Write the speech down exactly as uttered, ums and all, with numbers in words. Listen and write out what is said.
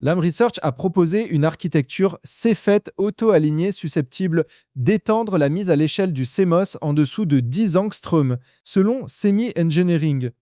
Lam Research a proposé une architecture CFET auto-alignée susceptible d'étendre la mise à l'échelle du C M O S en dessous de dix angstroms, selon Semi Engineering.